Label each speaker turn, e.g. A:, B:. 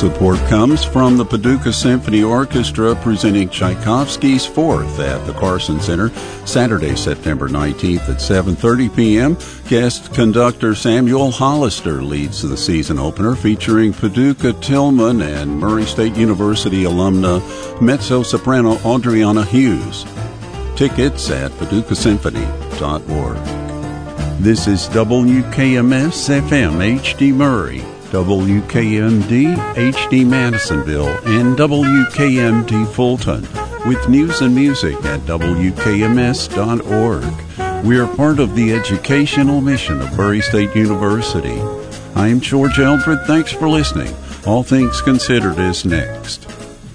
A: Support comes from the Paducah Symphony Orchestra presenting Tchaikovsky's Fourth at the Carson Center, Saturday, September 19th at 7:30 p.m. Guest conductor Samuel Hollister leads the season opener featuring Paducah Tillman and Murray State University alumna mezzo-soprano Adriana Hughes. Tickets at paducahsymphony.org. This is WKMS-FM HD Murray, WKMD HD Madisonville, and WKMD Fulton, with news and music at WKMS.org. We are part of the educational mission of Murray State University. I am George Eldred. Thanks for listening. All Things Considered is next.